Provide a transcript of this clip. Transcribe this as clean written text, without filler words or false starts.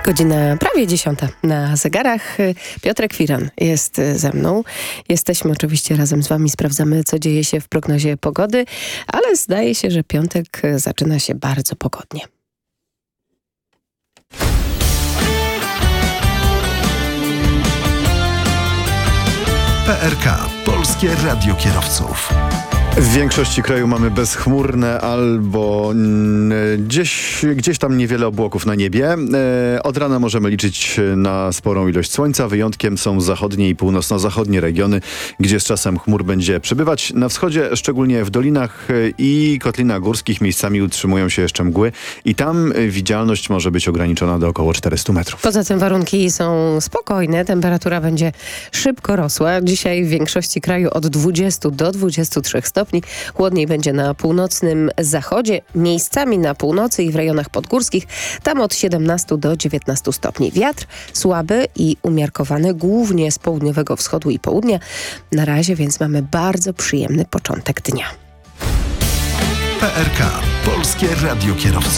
Godzina prawie 10 na zegarach. Piotrek Firan jest ze mną. Jesteśmy oczywiście razem z wami, sprawdzamy, co dzieje się w prognozie pogody, ale zdaje się, że piątek zaczyna się bardzo pogodnie. PRK. Polskie Radio Kierowców. W większości kraju mamy bezchmurne albo gdzieś tam niewiele obłoków na niebie. Od rana możemy liczyć na sporą ilość słońca. Wyjątkiem są zachodnie i północno-zachodnie regiony, gdzie z czasem chmur będzie przybywać. Na wschodzie, szczególnie w dolinach i kotlinach górskich, miejscami utrzymują się jeszcze mgły i tam widzialność może być ograniczona do około 400 metrów. Poza tym warunki są spokojne, temperatura będzie szybko rosła. Dzisiaj w większości kraju od 20 do 23 stopni. Chłodniej będzie na północnym zachodzie, miejscami na północy i w rejonach podgórskich, tam od 17 do 19 stopni. Wiatr słaby i umiarkowany, głównie z południowego wschodu i południa. Na razie więc mamy bardzo przyjemny początek dnia. PRK. Polskie Radio Kierowców.